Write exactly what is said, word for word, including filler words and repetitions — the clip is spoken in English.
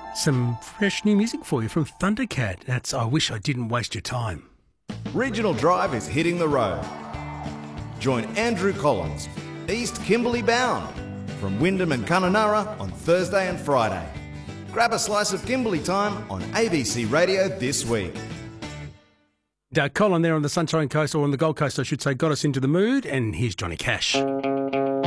Some fresh new music for you from Thundercat. That's I Wish I Didn't Waste Your Time. Regional Drive is hitting the road. Join Andrew Collins, East Kimberley bound, from Wyndham and Kununurra on Thursday and Friday. Grab a slice of Kimberley time on A B C Radio this week. Uh, Colin there on the Sunshine Coast, or on the Gold Coast I should say, got us into the mood, and here's Johnny Cash.